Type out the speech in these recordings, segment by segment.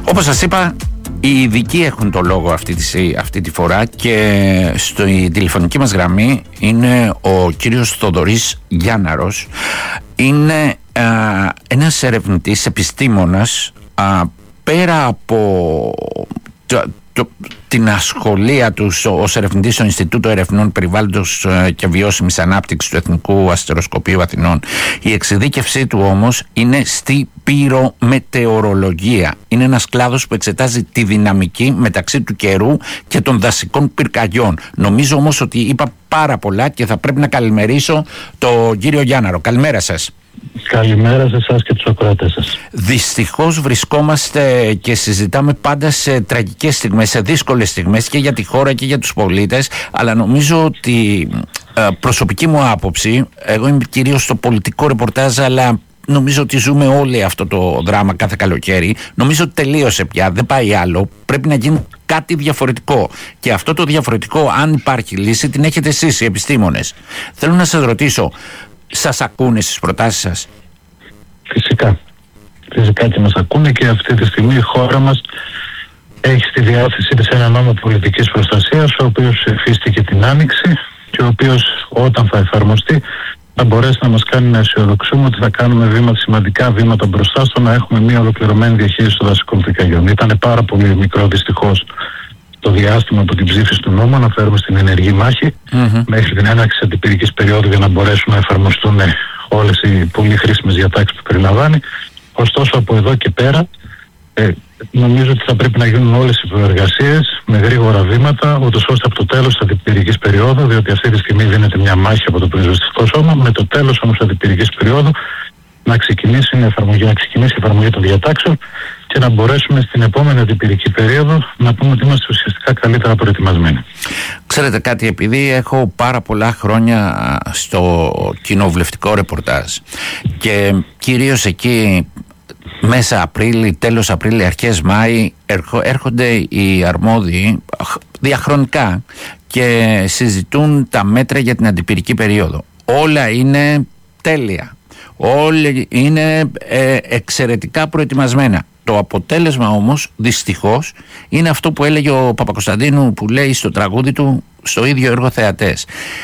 Όπως σας είπα, οι ειδικοί έχουν το λόγο αυτή τη φορά και στη τηλεφωνική μας γραμμή είναι ο κύριος Θοδωρής Γιάνναρος. Είναι ένας ερευνητής, επιστήμονας, πέρα από την ασχολία του ως ερευνητής στο Ινστιτούτο Ερευνών Περιβάλλοντος και Βιώσιμης Ανάπτυξης του Εθνικού Αστεροσκοπείου Αθηνών. Η εξειδίκευσή του όμως είναι στη πυρομετεωρολογία. Είναι ένας κλάδος που εξετάζει τη δυναμική μεταξύ του καιρού και των δασικών πυρκαγιών. Νομίζω όμως ότι είπα πάρα πολλά και θα πρέπει να καλημερίσω τον κύριο Γιάνναρο. Καλημέρα σας. Καλημέρα σε εσάς και τους ακροατές σας. Δυστυχώς βρισκόμαστε και συζητάμε πάντα σε τραγικές στιγμές, σε δύσκολες στιγμές και για τη χώρα και για τους πολίτες, αλλά νομίζω ότι προσωπική μου άποψη, εγώ είμαι κυρίως στο πολιτικό ρεπορτάζ, αλλά νομίζω ότι ζούμε όλοι αυτό το δράμα κάθε καλοκαίρι. Νομίζω ότι τελείωσε πια, δεν πάει άλλο. Πρέπει να γίνει κάτι διαφορετικό. Και αυτό το διαφορετικό, αν υπάρχει λύση, την έχετε εσείς οι επιστήμονες. Θέλω να σας ρωτήσω, σας ακούνε στις προτάσεις σας? Φυσικά και μας ακούνε, και αυτή τη στιγμή η χώρα μας έχει στη διάθεσή της ένα νόμο πολιτικής προστασίας, ο οποίος εφίστηκε την Άνοιξη και ο οποίος, όταν θα εφαρμοστεί, θα μπορέσει να μας κάνει να αισιοδοξούμε ότι θα κάνουμε σημαντικά βήματα μπροστά στο να έχουμε μια ολοκληρωμένη διαχείριση των δασικών πυρκαγιών. Ήταν πάρα πολύ μικρό δυστυχώς το διάστημα από την ψήφιση του νόμου, αναφέρομαι στην ενεργή μάχη, μέχρι την έναρξη της αντιπυρικής περίοδου, για να μπορέσουν να εφαρμοστούν όλες οι πολύ χρήσιμες διατάξεις που περιλαμβάνει. Ωστόσο, από εδώ και πέρα, νομίζω ότι θα πρέπει να γίνουν όλες οι προεργασίες με γρήγορα βήματα, ούτως ώστε από το τέλος της αντιπυρικής περίοδου, διότι αυτή τη στιγμή δίνεται μια μάχη από το πυροσβεστικό σώμα, με το τέλος όμως της αντιπυρικής περίοδου να ξεκινήσει η εφαρμογή των διατάξεων και να μπορέσουμε στην επόμενη αντιπυρική περίοδο να πούμε ότι είμαστε ουσιαστικά καλύτερα προετοιμασμένοι. Ξέρετε κάτι, επειδή έχω πάρα πολλά χρόνια στο κοινοβουλευτικό ρεπορτάζ και κυρίως εκεί μέσα Απρίλη, τέλος Απρίλη, αρχές Μάη έρχονται οι αρμόδιοι διαχρονικά και συζητούν τα μέτρα για την αντιπυρική περίοδο. Όλα είναι τέλεια. Όλοι είναι εξαιρετικά προετοιμασμένα. Το αποτέλεσμα όμως, δυστυχώς, είναι αυτό που έλεγε ο Παπακοσταντίνου, που λέει στο τραγούδι του, στο ίδιο έργο θεατές.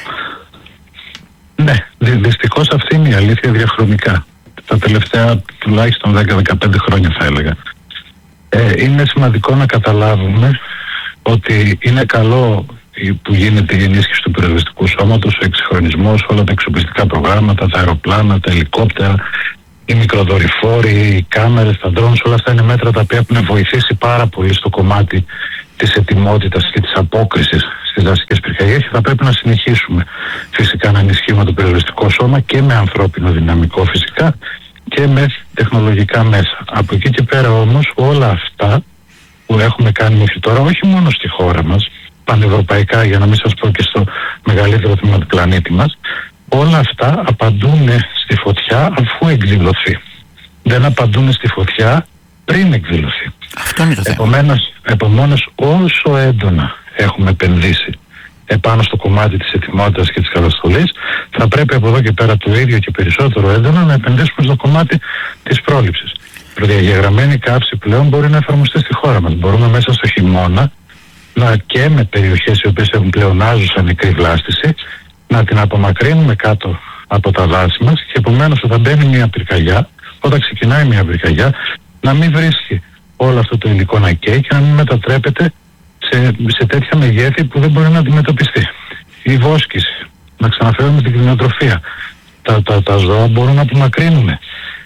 Ναι, δυστυχώς αυτή είναι η αλήθεια διαχρονικά. Τα τελευταία τουλάχιστον 10-15 χρόνια θα έλεγα. Είναι σημαντικό να καταλάβουμε ότι είναι καλό που γίνεται η ενίσχυση του πυροσβεστικού σώματος, ο εξυγχρονισμός, όλα τα εξοπλιστικά προγράμματα, τα αεροπλάνα, τα ελικόπτερα, οι μικροδορυφόροι, οι κάμερες, τα drones, όλα αυτά είναι μέτρα τα οποία έχουν βοηθήσει πάρα πολύ στο κομμάτι της ετοιμότητας και της απόκρισης στις δασικές πυρκαγιές, και θα πρέπει να συνεχίσουμε φυσικά να ενισχύουμε το πυροσβεστικό σώμα και με ανθρώπινο δυναμικό φυσικά και με τεχνολογικά μέσα. Από εκεί και πέρα όμως όλα αυτά που έχουμε κάνει μέχρι τώρα, όχι μόνο στη χώρα μας, πανευρωπαϊκά, για να μην σας πω και στο μεγαλύτερο τμήμα του πλανήτη μας, όλα αυτά απαντούν στη φωτιά αφού εκδηλωθεί. Δεν απαντούν στη φωτιά πριν εκδηλωθεί. Αυτό είναι το θέμα. Επομένως, όσο έντονα έχουμε επενδύσει επάνω στο κομμάτι της ετοιμότητας και της καταστολής, θα πρέπει από εδώ και πέρα το ίδιο και περισσότερο έντονα να επενδύσουμε στο κομμάτι της πρόληψης. Η προδιαγεγραμμένη καύση πλέον μπορεί να εφαρμοστεί στη χώρα μας. Μπορούμε μέσα στο χειμώνα και με περιοχές οι οποίες έχουν πλεονάζουσα μικρή βλάστηση να την απομακρύνουμε κάτω από τα δάση μας, και επομένως όταν μπαίνει μια πυρκαγιά, όταν ξεκινάει μια πυρκαγιά, να μην βρίσκει όλο αυτό το υλικό να καίει και να μην μετατρέπεται σε τέτοια μεγέθη που δεν μπορεί να αντιμετωπιστεί. Η βόσκηση, να ξαναφέρουμε την κτηνοτροφία. Τα ζώα μπορούν να απομακρύνουν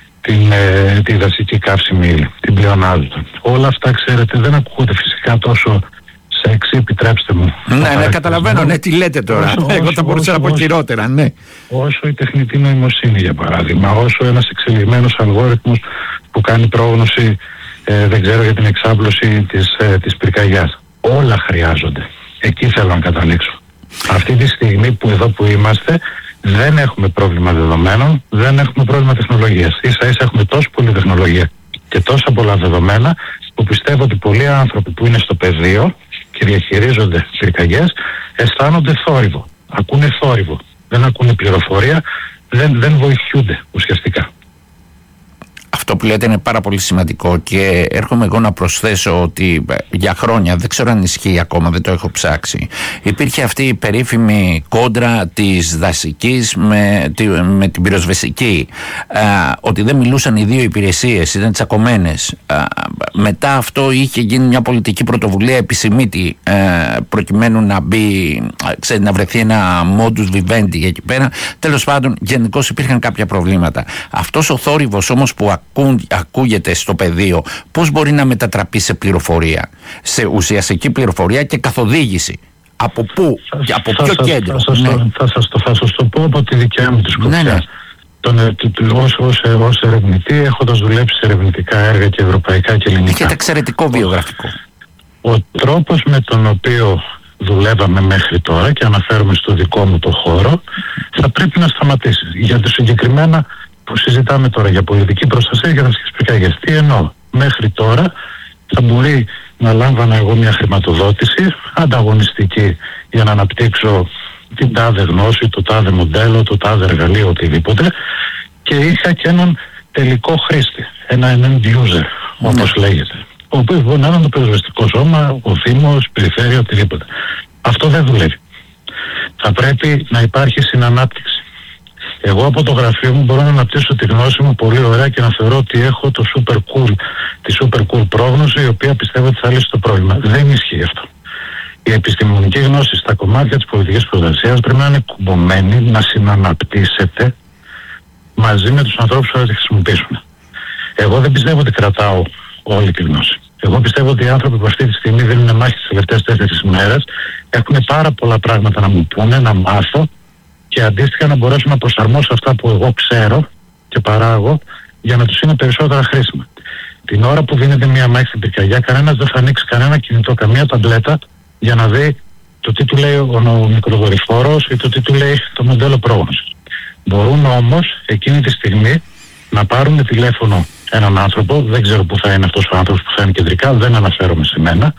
τη δασική καύσιμη ύλη, την πλεονάζουσα. Όλα αυτά, ξέρετε, δεν ακούγονται φυσικά τόσο σεξι, επιτρέψτε μου. Ναι, καταλαβαίνω, ναι, τι λέτε τώρα. Εγώ θα μπορούσα να πω χειρότερα, ναι. Όσο η τεχνητή νοημοσύνη, για παράδειγμα, όσο ένας εξελιγμένος αλγόριθμος που κάνει πρόγνωση, δεν ξέρω, για την εξάπλωση της πυρκαγιάς. Όλα χρειάζονται. Εκεί θέλω να καταλήξω. Αυτή τη στιγμή που είμαστε, δεν έχουμε πρόβλημα δεδομένων, δεν έχουμε πρόβλημα τεχνολογίας. Ίσα-ίσα έχουμε τόσο πολλή τεχνολογία και τόσα πολλά δεδομένα, που πιστεύω ότι πολλοί άνθρωποι που είναι στο πεδίο και διαχειρίζονται πυρκαγιές αισθάνονται θόρυβο. Ακούνε θόρυβο. Δεν ακούνε πληροφορία, δεν βοηθούνται ουσιαστικά. Αυτό που λέτε είναι πάρα πολύ σημαντικό και έρχομαι εγώ να προσθέσω ότι για χρόνια, δεν ξέρω αν ισχύει ακόμα, δεν το έχω ψάξει, υπήρχε αυτή η περίφημη κόντρα της δασικής με την πυροσβεστική, ότι δεν μιλούσαν οι δύο υπηρεσίες, ήταν τσακωμένες. Μετά αυτό είχε γίνει μια πολιτική πρωτοβουλία επισημήτη, προκειμένου να μπει, να βρεθεί ένα modus vivendi εκεί πέρα. Τέλος πάντων, γενικώς υπήρχαν κάποια προβλήματα. Αυτός ο θόρυβος όμως που ακούγεται στο πεδίο, πώς μπορεί να μετατραπεί σε πληροφορία, σε ουσιαστική πληροφορία και καθοδήγηση? Από πού, από ποιο κέντρο? Θα σας το πω από τη δικιά μου τη σκοπιά. Ως ερευνητή, έχοντας δουλέψει σε ερευνητικά έργα και ευρωπαϊκά και ελληνικά. Έχετε εξαιρετικό βιογραφικό. Ο τρόπος με τον οποίο δουλεύαμε μέχρι τώρα, και αναφέρομαι στο δικό μου το χώρο, θα πρέπει να σταματήσει. Για το συγκεκριμένα που συζητάμε τώρα, για πολιτική προστασία και δασικές πυρκαγιές, τι εννοώ? Μέχρι τώρα θα μπορεί να λάμβανα εγώ μια χρηματοδότηση ανταγωνιστική για να αναπτύξω την τάδε γνώση, το τάδε μοντέλο, το τάδε εργαλείο, οτιδήποτε, και είχα και έναν τελικό χρήστη, ένα end user, όπως λέγεται, ο οποίος μπορεί να είναι το πυροσβεστικό σώμα, ο Δήμος, περιφέρεια, οτιδήποτε. Αυτό δεν δουλεύει. Θα πρέπει να υπάρχει συνανάπτυξη. Εγώ από το γραφείο μου μπορώ να αναπτύσσω τη γνώση μου πολύ ωραία και να θεωρώ ότι έχω τη super cool πρόγνωση, η οποία πιστεύω ότι θα λύσει το πρόβλημα. Δεν ισχύει αυτό. Η επιστημονική γνώση στα κομμάτια της πολιτικής προστασίας πρέπει να είναι κουμπωμένη, να συναναπτύσσεται μαζί με τους ανθρώπους που θα τη χρησιμοποιήσουν. Εγώ δεν πιστεύω ότι κρατάω όλη τη γνώση. Εγώ πιστεύω ότι οι άνθρωποι που αυτή τη στιγμή δίνουν μάχη τις τελευταίες 4 μέρες έχουν πάρα πολλά πράγματα να μου πούνε, να μάθω, και αντίστοιχα να μπορέσω να προσαρμόσω αυτά που εγώ ξέρω και παράγω για να τους είναι περισσότερα χρήσιμα. Την ώρα που δίνεται μια μάχη στην πυρκαγιά, κανένας δεν θα ανοίξει κανένα κινητό, καμία ταμπλέτα, για να δει το τι του λέει ο μικροδορυφόρος ή το τι του λέει το μοντέλο πρόγνωσης. Μπορούν όμως εκείνη τη στιγμή να πάρουν τηλέφωνο έναν άνθρωπο, δεν ξέρω που θα είναι αυτός ο άνθρωπος που θα είναι κεντρικά, δεν αναφέρομαι σε μένα,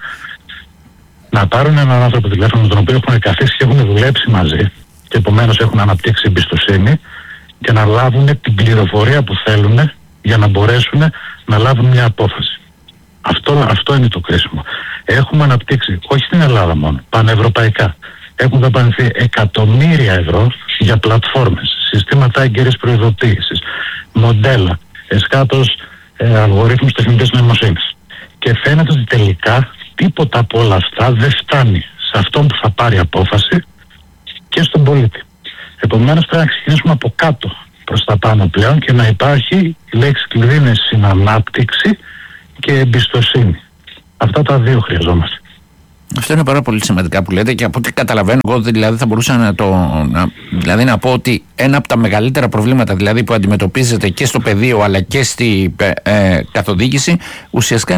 να πάρουν έναν άνθρωπο τηλέφωνο με τον οποίο έχουν καθίσει και έχουν δουλέψει μαζί και επομένως έχουν αναπτύξει εμπιστοσύνη, και να λάβουν την πληροφορία που θέλουν για να μπορέσουν να λάβουν μια απόφαση. Αυτό είναι το κρίσιμο. Έχουμε αναπτύξει, όχι στην Ελλάδα μόνο, πανευρωπαϊκά. Έχουν δαπανηθεί εκατομμύρια ευρώ για πλατφόρμες, συστήματα έγκαιρης προειδοποίησης, μοντέλα, εσκάτως αλγορίθμους τεχνητής νοημοσύνης. Και φαίνεται ότι τελικά τίποτα από όλα αυτά δεν φτάνει σε αυτόν που θα πάρει απόφαση και στον πολίτη. Επομένως πρέπει να ξεκινήσουμε από κάτω προς τα πάνω πλέον και να υπάρχει, η λέξη κλειδί είναι συνανάπτυξη και εμπιστοσύνη. Αυτά τα δύο χρειαζόμαστε. Αυτό είναι πάρα πολύ σημαντικά που λέτε, και από ό,τι καταλαβαίνω εγώ, δηλαδή θα μπορούσα να πω ότι ένα από τα μεγαλύτερα προβλήματα δηλαδή που αντιμετωπίζεται και στο πεδίο αλλά και στη καθοδήγηση στο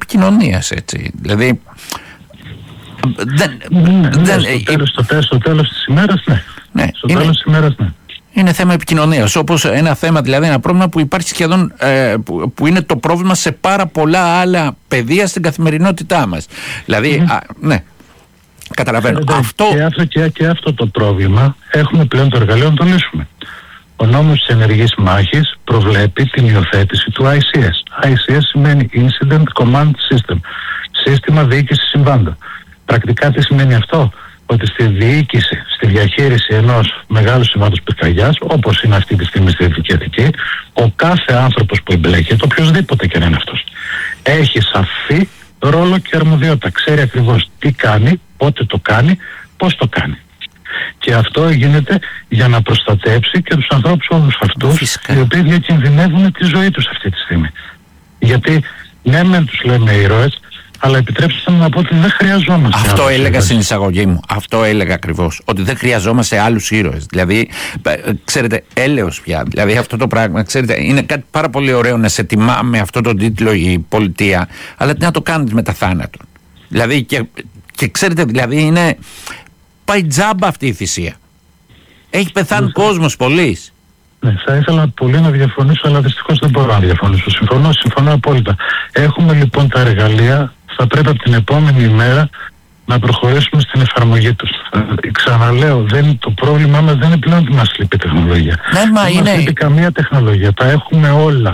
τέλος της ημέρας, ναι. Στο τέλος της ημέρας, ναι. Είναι θέμα επικοινωνίας, όπως ένα θέμα, δηλαδή ένα πρόβλημα που υπάρχει σχεδόν, που είναι το πρόβλημα σε πάρα πολλά άλλα πεδία στην καθημερινότητά μας. Δηλαδή, ναι, καταλαβαίνω. Και αυτό το πρόβλημα έχουμε πλέον το εργαλείο να το λύσουμε. Ο νόμος της ενεργής μάχης προβλέπει την υιοθέτηση του ICS. ICS σημαίνει Incident Command System, σύστημα διοίκησης συμβάντων. Πρακτικά τι σημαίνει αυτό? Ότι στη διοίκηση, στη διαχείριση ενός μεγάλου συμβάντος πυρκαγιάς, όπως είναι αυτή τη στιγμή στη Δυτική Αττική, ο κάθε άνθρωπος που εμπλέκεται, οποιοσδήποτε και να είναι αυτός, έχει σαφή ρόλο και αρμοδιότητα. Ξέρει ακριβώς τι κάνει, πότε το κάνει, πώς το κάνει. Και αυτό γίνεται για να προστατέψει και τους ανθρώπους όλους αυτούς, οι οποίοι διακινδυνεύουν τη ζωή τους αυτή τη στιγμή. Γιατί ναι, μεν τους λέμε ήρωες, αλλά επιτρέψτε μου να πω ότι δεν χρειαζόμαστε. Αυτό έλεγα στην εισαγωγή μου. Αυτό έλεγα ακριβώς. Ότι δεν χρειαζόμαστε άλλους ήρωες. Δηλαδή, ξέρετε, έλεος πια. Δηλαδή, αυτό το πράγμα, ξέρετε, είναι κάτι πάρα πολύ ωραίο να σε τιμά με αυτό τον τίτλο η πολιτεία, αλλά τι να το κάνεις μετά θάνατον. Δηλαδή, και ξέρετε, δηλαδή, είναι. Πάει τζάμπα αυτή η θυσία. Έχει πεθάνει κόσμος πολύς. Ναι, θα ήθελα πολύ να διαφωνήσω, αλλά δυστυχώς δεν μπορώ να διαφωνήσω. Συμφωνώ απόλυτα. Έχουμε λοιπόν τα εργαλεία, θα πρέπει από την επόμενη ημέρα να προχωρήσουμε στην εφαρμογή τους. Ξαναλέω, το πρόβλημά μας δεν είναι πλέον ότι μας λείπει τεχνολογία. Ναι, δεν μας λείπει καμία τεχνολογία. Τα έχουμε όλα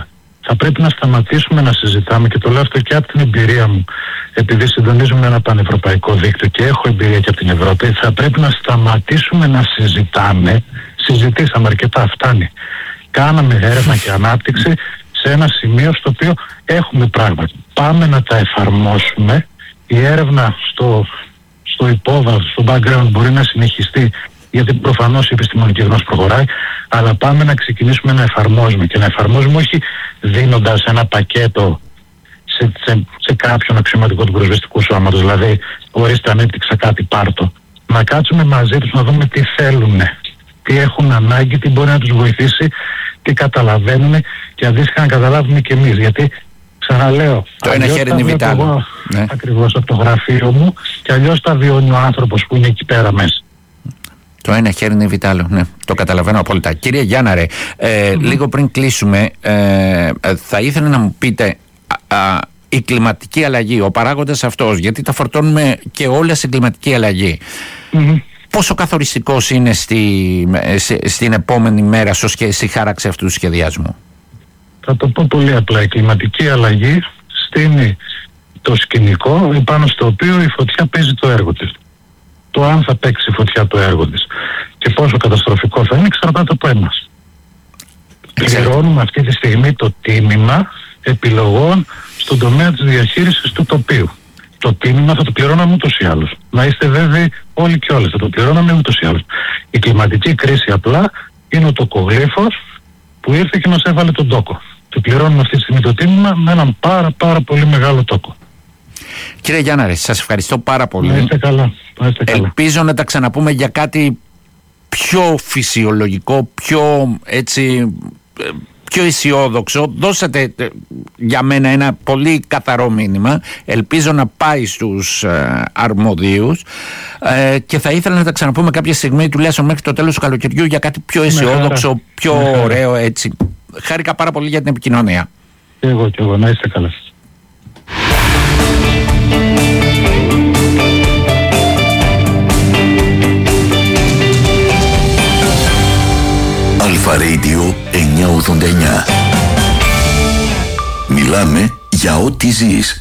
Θα πρέπει να σταματήσουμε να συζητάμε, και το λέω αυτό και από την εμπειρία μου, επειδή συντονίζουμε ένα πανευρωπαϊκό δίκτυο και έχω εμπειρία και από την Ευρώπη. Θα πρέπει να σταματήσουμε να συζητάμε. Συζητήσαμε αρκετά, φτάνει. Κάναμε έρευνα και ανάπτυξη σε ένα σημείο στο οποίο έχουμε πράγματα. Πάμε να τα εφαρμόσουμε. Η έρευνα στο υπόβαθρο, στο background μπορεί να συνεχιστεί, γιατί προφανώς η επιστημονική γνώση προχωράει, αλλά πάμε να ξεκινήσουμε να εφαρμόζουμε, και να εφαρμόζουμε όχι δίνοντας ένα πακέτο σε κάποιον αξιωματικό του πυροσβεστικού σώματος, δηλαδή ορίστε ανέπτυξα κάτι, πάρτο. Να κάτσουμε μαζί τους, να δούμε τι θέλουν, τι έχουν ανάγκη, τι μπορεί να τους βοηθήσει, τι καταλαβαίνουν, και αντίστοιχα να καταλάβουμε και εμείς. Γιατί ξαναλέω, το ένα χέρι είναι βιτάλο. Ναι. Ακριβώς από το γραφείο μου, και αλλιώς τα βιώνει ο άνθρωπος που είναι εκεί πέρα μέσα. Το ένα χέρι είναι βιτάλο, ναι, το καταλαβαίνω απόλυτα. Κύριε Γιάνναρε, λίγο πριν κλείσουμε, θα ήθελα να μου πείτε η κλιματική αλλαγή, ο παράγοντας αυτός, γιατί τα φορτώνουμε και όλα στην κλιματική αλλαγή. Πόσο καθοριστικός είναι στην επόμενη μέρα στη χάραξη αυτού του σχεδιασμού? Θα το πω πολύ απλά. Η κλιματική αλλαγή στείνει το σκηνικό επάνω στο οποίο η φωτιά παίζει το έργο της. Το αν θα παίξει η φωτιά το έργο της και πόσο καταστροφικό θα είναι εξαρτάται από εμάς. Πληρώνουμε αυτή τη στιγμή το τίμημα επιλογών στον τομέα της διαχείρισης του τοπίου. Το τίμημα θα το πληρώναμε ούτως ή άλλως. Να είστε βέβαιοι όλοι και όλες, θα το πληρώναμε ούτως ή άλλως. Η κλιματική κρίση απλά είναι ο τοκογλύφος που ήρθε και μας έβαλε τον τόκο. Το πληρώνουμε αυτή τη στιγμή το τίμημα με έναν πάρα πολύ μεγάλο τόκο. Κύριε Γιάνναρε, σας ευχαριστώ πάρα πολύ. Να είστε καλά. Ελπίζω να τα ξαναπούμε για κάτι πιο φυσιολογικό, πιο αισιόδοξο. Δώσατε για μένα ένα πολύ καθαρό μήνυμα. Ελπίζω να πάει στους αρμοδίους και θα ήθελα να τα ξαναπούμε κάποια στιγμή, τουλάχιστον μέχρι το τέλος του καλοκαιριού, για κάτι πιο αισιόδοξο, πιο ωραίο έτσι. Χάρηκα πάρα πολύ για την επικοινωνία. Και εγώ, να είστε καλά. Αλφα Radio 989. Μιλάμε για ό,τι ζεις.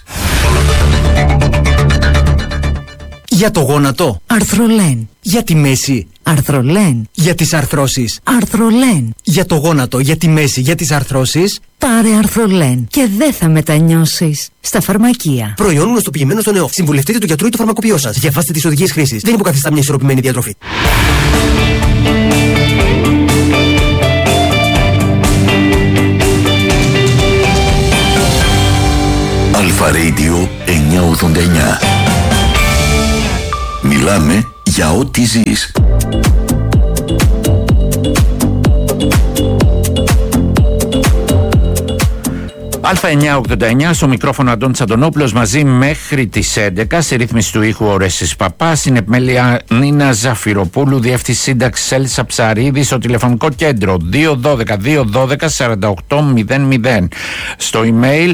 Για το γόνατο, Αρθρολέν. για τη μέση, Αρθρολέν. για τις αρθρώσεις, Αρθρολέν. για το γόνατο, για τη μέση, για τις αρθρώσεις. Πάρε Αρθρολέν και δεν θα μετανιώσεις. Στα φαρμακεία. Προϊόν γνωστοποιημένο στον ΕΟΦ. Συμβουλευτείτε του γιατρού ή του φαρμακοποιό σας. Διαβάστε τις οδηγίες χρήσης. Δεν υποκαθιστά μια ισορροπημένη διατροφή. Αλφα Radio 989. Μιλάμε για ό,τι ζεις. Α989, στο μικρόφωνο Αντώνης Αντωνόπουλος, μαζί μέχρι τις 11, σε ρύθμιση του ήχου Ορέστης Παπά, στην επιμέλεια Νίνα Ζαφυροπούλου, διεύθυνση σύνταξης Έλσα Ψαρίδη, στο τηλεφωνικό κέντρο 212-212-4800, στο email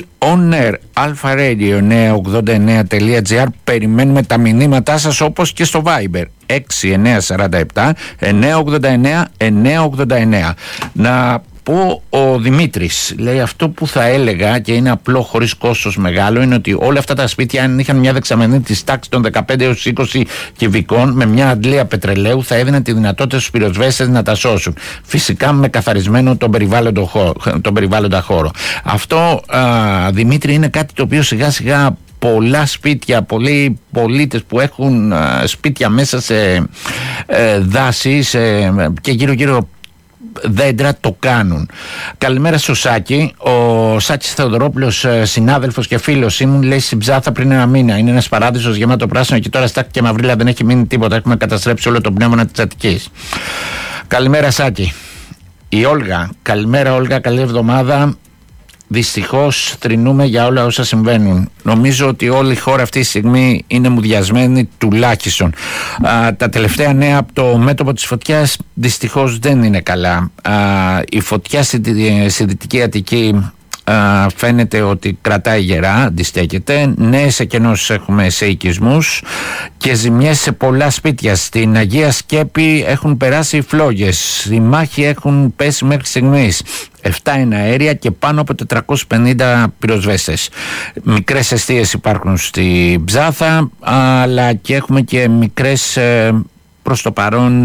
onair@alfaradio989.gr. Περιμένουμε τα μηνύματά σας, όπως και στο Viber 6947 989 989. Να πω, ο Δημήτρης λέει, αυτό που θα έλεγα και είναι απλό, χωρίς κόστος μεγάλο, είναι ότι όλα αυτά τα σπίτια, αν είχαν μια δεξαμενή της τάξης των 15 έως 20 κυβικών με μια αντλία πετρελαίου, θα έδιναν τη δυνατότητα στους πυροσβέστες να τα σώσουν, φυσικά με καθαρισμένο τον περιβάλλοντα χώρο. Αυτό, Δημήτρη, είναι κάτι το οποίο σιγά σιγά πολλά σπίτια, πολλοί πολίτες που έχουν σπίτια μέσα σε δάση και γύρω δέντρα το κάνουν. Καλημέρα στο Σάκη. Ο Σάκης Θεοδωρόπουλος, συνάδελφος και φίλος ήμουν, λέει, στην Ψάθα πριν ένα μήνα. Είναι ένας παράδεισος γεμάτο πράσινο και τώρα στάχτη και μαυρίλα, δεν έχει μείνει τίποτα. Έχουμε καταστρέψει όλο το πνεύμα της Αττικής. Καλημέρα Σάκη. Η Όλγα. Καλημέρα Όλγα, καλή εβδομάδα. Δυστυχώς θρηνούμε για όλα όσα συμβαίνουν. Νομίζω ότι όλη η χώρα αυτή τη στιγμή είναι μουδιασμένη τουλάχιστον. Τα τελευταία νέα από το μέτωπο της φωτιάς δυστυχώς δεν είναι καλά. Η φωτιά στη Δυτική Αττική φαίνεται ότι κρατάει γερά, αντιστέκεται. Νέες εκενώσεις έχουμε σε οικισμούς και ζημιές σε πολλά σπίτια. Στην Αγία Σκέπη έχουν περάσει οι φλόγες. Οι μάχοι έχουν πέσει μέχρι στιγμής 7 εναέρια και πάνω από 450 πυροσβέστες. Μικρές εστίες υπάρχουν στη Ψάθα, αλλά και έχουμε και μικρές προς το παρόν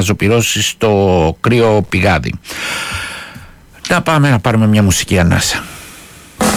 αναζωπυρώσεις στο κρύο πηγάδι. Να πάμε να πάρουμε μια μουσική ανάσα.